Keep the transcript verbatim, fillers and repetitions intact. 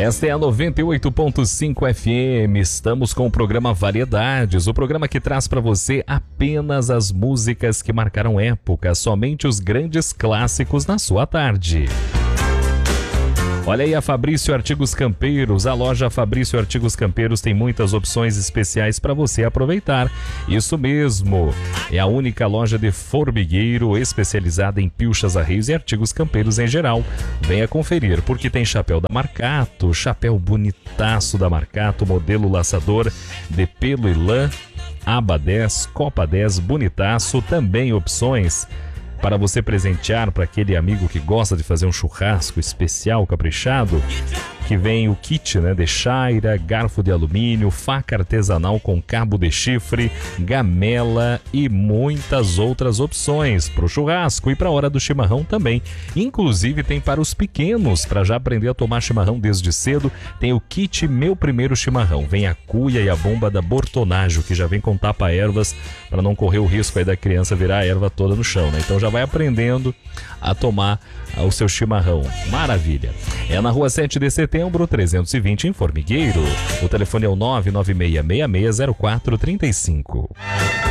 Esta é a noventa e oito ponto cinco F M, estamos com o programa Variedades, o programa que traz para você apenas as músicas que marcaram época, somente os grandes clássicos na sua tarde. Olha aí a Fabrício Artigos Campeiros, a loja Fabrício Artigos Campeiros tem muitas opções especiais para você aproveitar. Isso mesmo, é a única loja de formigueiro especializada em pilchas, arreios e artigos campeiros em geral. Venha conferir, porque tem chapéu da Marcato, chapéu bonitaço da Marcato, modelo laçador de pelo e lã, aba dez, copa dez, bonitaço, também opções para você presentear para aquele amigo que gosta de fazer um churrasco especial, caprichado, que vem o kit, né, de chaira, garfo de alumínio, faca artesanal com cabo de chifre, gamela e muitas outras opções para o churrasco e para a hora do chimarrão também. Inclusive tem para os pequenos, para já aprender a tomar chimarrão desde cedo, tem o kit Meu Primeiro Chimarrão. Vem a cuia e a bomba da Bortonaggio, que já vem com tapa-ervas para não correr o risco aí da criança virar a erva toda no chão, né? Então já vai aprendendo a tomar o seu chimarrão. Maravilha! É na rua sete de setembro, trezentos e vinte, em Formigueiro. O telefone é o nove nove seis seis seis zero quatro três cinco.